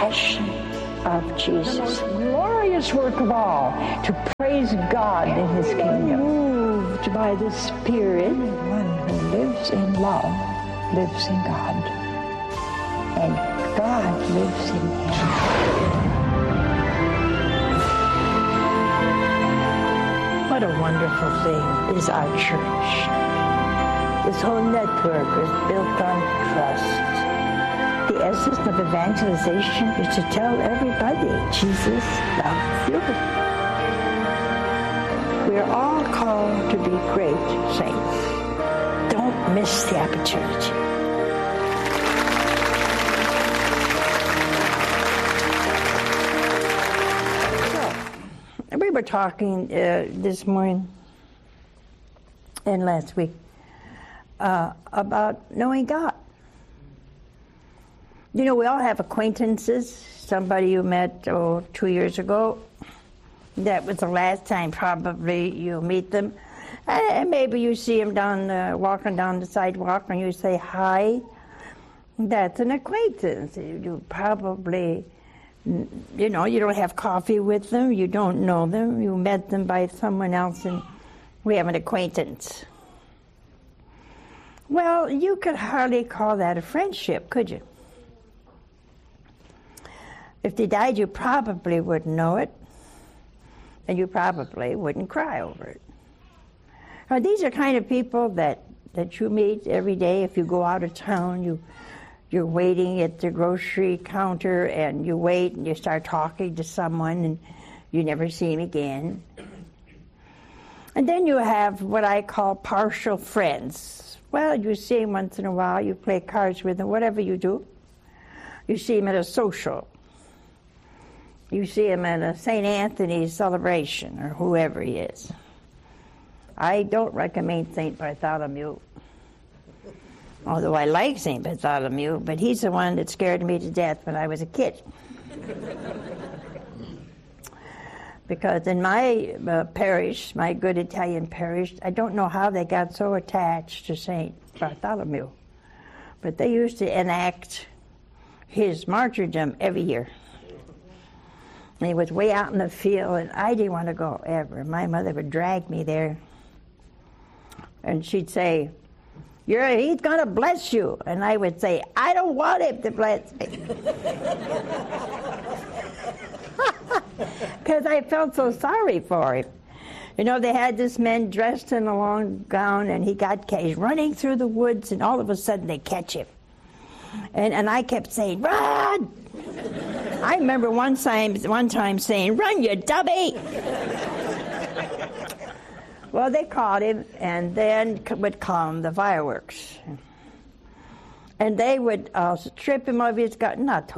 passion of Jesus. The most glorious work of all, to praise God in His kingdom. Moved by the Spirit, one who lives in love lives in God, and God lives in him. What a wonderful thing is our church. This whole network is built on trust. The essence of evangelization is to tell everybody Jesus loves you. We're all called to be great saints. Don't miss the opportunity. So, we were talking this morning and last week about knowing God. You know, we all have acquaintances, somebody you met 2 years ago. That was the last time probably you'll meet them. And maybe you see them walking down the sidewalk and you say hi. That's an acquaintance. You probably, you don't have coffee with them, you don't know them, you met them by someone else and we have an acquaintance. Well, you could hardly call that a friendship, could you? If they died, you probably wouldn't know it, and you probably wouldn't cry over it. Now, these are kind of people that you meet every day. If you go out of town, you're waiting at the grocery counter, and you wait, and you start talking to someone, and you never see him again. And then you have what I call partial friends. Well, you see him once in a while, you play cards with him, whatever you do. You see him at a social. You see him at a St. Anthony's celebration, or whoever he is. I don't recommend St. Bartholomew, although I like St. Bartholomew, but he's the one that scared me to death when I was a kid. Because in my parish, my good Italian parish, I don't know how they got so attached to St. Bartholomew, but they used to enact his martyrdom every year. And he was way out in the field, and I didn't want to go ever. My mother would drag me there, and she'd say, he's going to bless you. And I would say, I don't want him to bless me. Because I felt so sorry for him. You know, they had this man dressed in a long gown, and he's running through the woods, and all of a sudden they catch him. And I kept saying, run! I remember one time saying, run, you dummy! Well, they caught him, and then would come the fireworks. And they would strip him of his gun, not